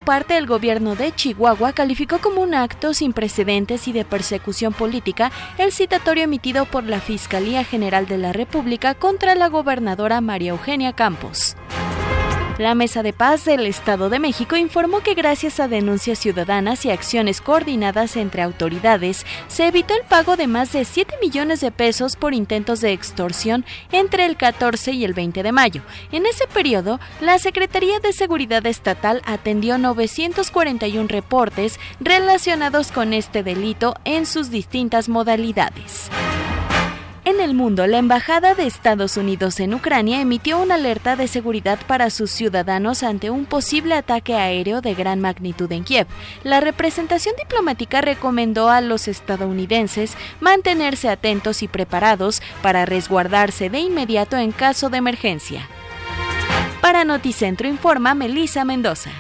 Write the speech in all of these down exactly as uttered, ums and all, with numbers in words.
parte, el gobierno de Chihuahua calificó como un acto sin precedentes y de persecución política el citatorio emitido por la Fiscalía General de la República contra la gobernadora María Eugenia Campos. La Mesa de Paz del Estado de México informó que gracias a denuncias ciudadanas y acciones coordinadas entre autoridades, se evitó el pago de más de siete millones de pesos por intentos de extorsión entre el catorce y el veinte de mayo. En ese periodo, la Secretaría de Seguridad Estatal atendió novecientos cuarenta y uno reportes relacionados con este delito en sus distintas modalidades. En el mundo, la Embajada de Estados Unidos en Ucrania emitió una alerta de seguridad para sus ciudadanos ante un posible ataque aéreo de gran magnitud en Kiev. La representación diplomática recomendó a los estadounidenses mantenerse atentos y preparados para resguardarse de inmediato en caso de emergencia. Para Noticentro informa Melissa Mendoza.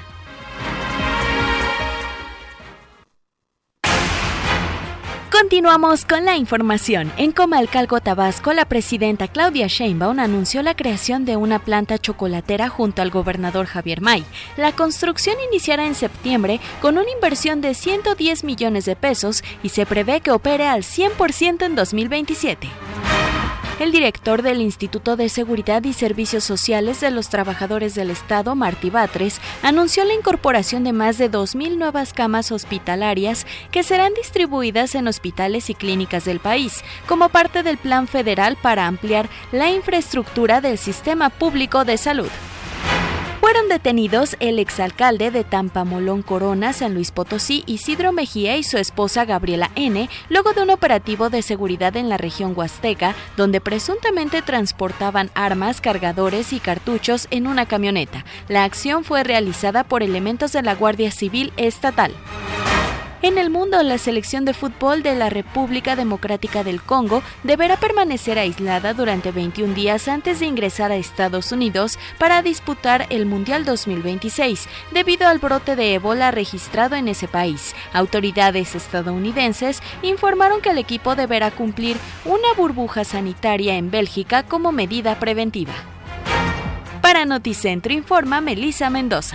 Continuamos con la información. En Comalcalco, Tabasco, la presidenta Claudia Sheinbaum anunció la creación de una planta chocolatera junto al gobernador Javier May. La construcción iniciará en septiembre con una inversión de ciento diez millones de pesos y se prevé que opere al cien por ciento en dos mil veintisiete. El director del Instituto de Seguridad y Servicios Sociales de los Trabajadores del Estado, Martí Batres, anunció la incorporación de más de dos mil nuevas camas hospitalarias que serán distribuidas en hospitales y clínicas del país, como parte del Plan Federal para ampliar la infraestructura del sistema público de salud. Fueron detenidos el exalcalde de Tampamolón Corona, San Luis Potosí, Isidro Mejía y su esposa Gabriela N., luego de un operativo de seguridad en la región huasteca, donde presuntamente transportaban armas, cargadores y cartuchos en una camioneta. La acción fue realizada por elementos de la Guardia Civil Estatal. En el mundo, la selección de fútbol de la República Democrática del Congo deberá permanecer aislada durante veintiún días antes de ingresar a Estados Unidos para disputar el Mundial dos mil veintiséis, debido al brote de ébola registrado en ese país. Autoridades estadounidenses informaron que el equipo deberá cumplir una burbuja sanitaria en Bélgica como medida preventiva. Para Noticentro informa Melissa Mendoza.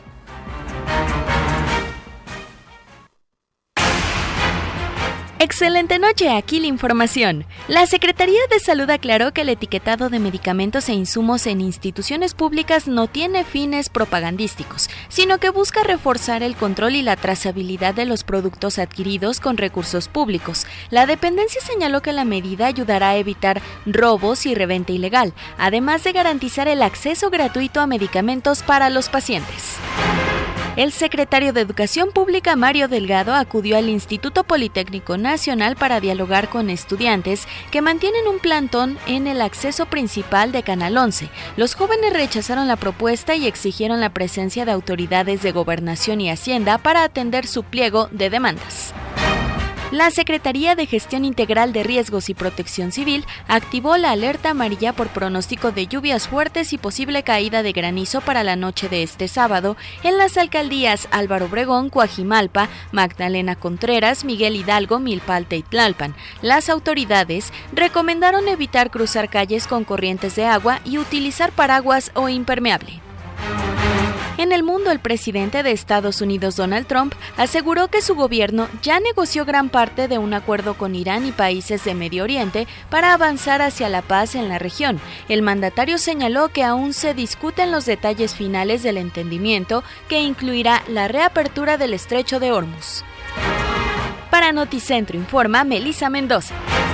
Excelente noche, aquí la información. La Secretaría de Salud aclaró que el etiquetado de medicamentos e insumos en instituciones públicas no tiene fines propagandísticos, sino que busca reforzar el control y la trazabilidad de los productos adquiridos con recursos públicos. La dependencia señaló que la medida ayudará a evitar robos y reventa ilegal, además de garantizar el acceso gratuito a medicamentos para los pacientes. El secretario de Educación Pública, Mario Delgado, acudió al Instituto Politécnico Nacional para dialogar con estudiantes que mantienen un plantón en el acceso principal de Canal once. Los jóvenes rechazaron la propuesta y exigieron la presencia de autoridades de Gobernación y Hacienda para atender su pliego de demandas. La Secretaría de Gestión Integral de Riesgos y Protección Civil activó la alerta amarilla por pronóstico de lluvias fuertes y posible caída de granizo para la noche de este sábado en las alcaldías Álvaro Obregón, Coajimalpa, Magdalena Contreras, Miguel Hidalgo, Milpalta y Tlalpan. Las autoridades recomendaron evitar cruzar calles con corrientes de agua y utilizar paraguas o impermeable. En el mundo, el presidente de Estados Unidos, Donald Trump, aseguró que su gobierno ya negoció gran parte de un acuerdo con Irán y países de Medio Oriente para avanzar hacia la paz en la región. El mandatario señaló que aún se discuten los detalles finales del entendimiento, que incluirá la reapertura del Estrecho de Hormuz. Para Noticentro informa Melissa Mendoza.